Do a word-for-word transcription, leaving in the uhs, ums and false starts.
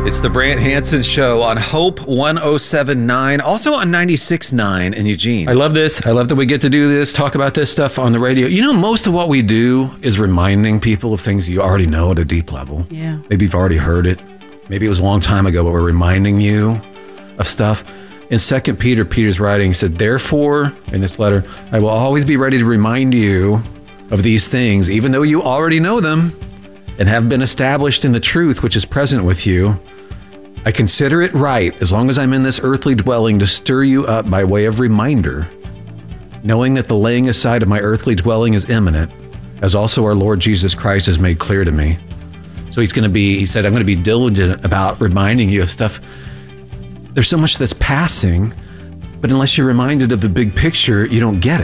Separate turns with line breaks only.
It's the Brant Hansen Show on Hope one oh seven point nine, also on ninety-six point nine in Eugene.
I love this. I love that we get to do this, talk about this stuff on the radio. You know, most of what we do is reminding people of things you already know at a deep level.
Yeah.
Maybe you've already heard it. Maybe it was a long time ago, but we're reminding you of stuff. In Second Peter, Peter's writing, he said, therefore, in this letter, I will always be ready to remind you of these things, even though you already know them and have been established in the truth which is present with you. I consider it right, as long as I'm in this earthly dwelling, to stir you up by way of reminder, knowing that the laying aside of my earthly dwelling is imminent, as also our Lord Jesus Christ has made clear to me. So he's going to be, he said, I'm going to be diligent about reminding you of stuff. There's so much that's passing, but unless you're reminded of the big picture, you don't get it.